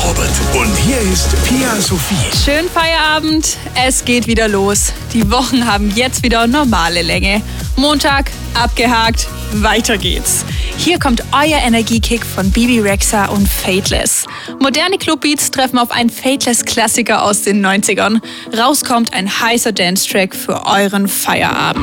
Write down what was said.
Robert. Und hier ist Pia Sophie. Schönen Feierabend, es geht wieder los. Die Wochen haben jetzt wieder normale Länge. Montag, abgehakt, weiter geht's. Hier kommt euer Energiekick von Bibi Rexha und Faithless. Moderne Clubbeats treffen auf einen Faithless-Klassiker aus den 90ern. Raus kommt ein heißer Dance-Track für euren Feierabend.